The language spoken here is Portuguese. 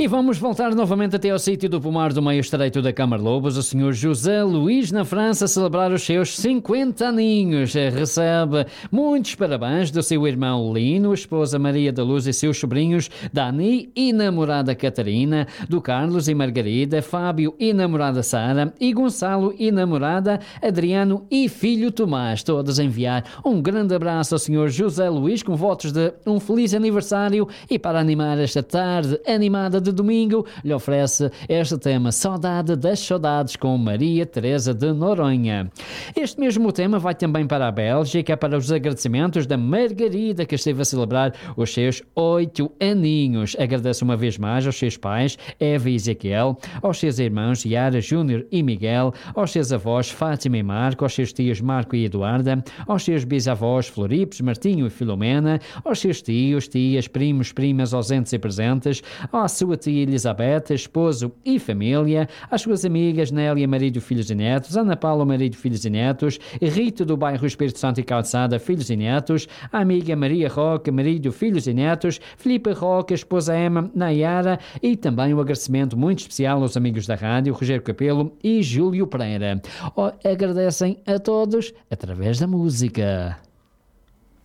E vamos voltar novamente até ao sítio do pomar do meio estreito da Câmara Lobos. O senhor José Luís, na França, celebrar os seus 50 aninhos. Recebe muitos parabéns do seu irmão Lino, esposa Maria da Luz e seus sobrinhos Dani e namorada Catarina, do Carlos e Margarida, Fábio e namorada Sara, e Gonçalo e namorada Adriano e filho Tomás. Todos enviar um grande abraço ao senhor José Luís, com votos de um feliz aniversário, e para animar esta tarde animada de domingo, lhe oferece este tema Saudade das Saudades com Maria Teresa de Noronha. Este mesmo tema vai também para a Bélgica, para os agradecimentos da Margarida, que esteve a celebrar os seus 8 aninhos. Agradece uma vez mais aos seus pais, Eva e Ezequiel, aos seus irmãos Yara, Júnior e Miguel, aos seus avós Fátima e Marco, aos seus tios Marco e Eduarda, aos seus bisavós Floripes, Martinho e Filomena, aos seus tios, tias, primos, primas ausentes e presentes, à sua tia Elizabeth, esposo e família, às suas amigas Nélia, marido, filhos e netos, Ana Paula, marido, filhos e netos, Rita do bairro Espírito Santo e Calçada, filhos e netos, a amiga Maria Roque, marido, filhos e netos, Filipe Roque, esposa Emma, Nayara, e também um agradecimento muito especial aos amigos da rádio, Rogério Capelo e Júlio Pereira. Agradecem a todos através da música.